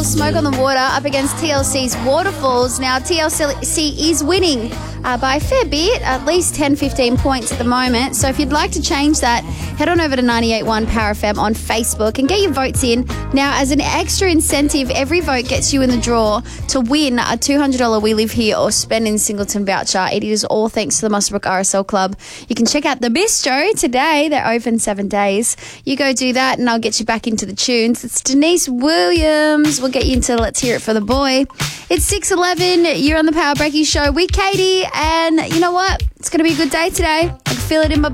Waterfalls, Smoke on the Water up against TLC's Waterfalls. Now, TLC is winning by a fair bit, at least 10-15 points at the moment. So if you'd like to change that, head on over to 98.1 Power FM on Facebook and get your votes in. Now, as an extra incentive, every vote gets you in the draw to win a $200 We Live Here or Spend in Singleton voucher. It is all thanks to the Muswellbrook RSL Club. You can check out the Bistro today. They're open 7 days. You go do that and I'll get you back into the tunes. It's Denise Williams. We'll get you into Let's Hear It for the Boy. It's 6:11. You're on the Power Breaky Show with Katie. And you know what? It's going to be a good day today. I can feel it in my